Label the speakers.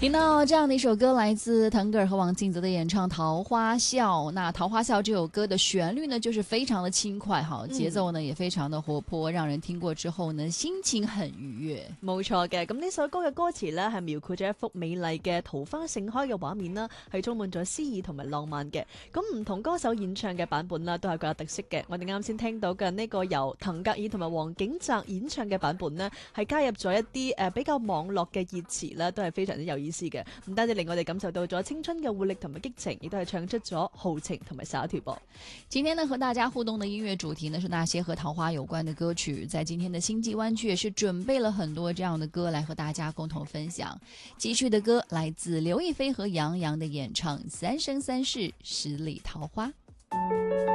Speaker 1: 听到这样的一首歌，来自腾格尔和王靖泽的演唱《桃花笑》。那《桃花笑》这首歌的旋律呢，就是非常的轻快，節奏呢也非常的活潑，讓人聽過之後呢，心情很愉悅。
Speaker 2: 冇錯嘅，咁呢首歌嘅歌詞呢，係描繪咗一幅美麗嘅桃花盛開嘅畫面啦，係充滿咗詩意同埋浪漫嘅。咁唔同歌手演唱嘅版本啦，都係各有特色嘅。我哋啱先聽到嘅呢個由騰格爾同埋黃景澤演唱嘅版本呢，係加入咗一啲比較網絡嘅熱詞啦，都係非常之有意思嘅。唔單止令我哋感受到咗青春嘅活力同埋激情，亦都係唱出咗豪情同埋灑脫噃。
Speaker 1: 今天呢，和大家互動的音樂主題呢，是那些和桃花有關的歌曲。在今天的星際灣區也是準備了很多這樣的歌來和大家共同分享。繼續的歌來自劉亦菲和楊洋的演唱《三生三世十里桃花》。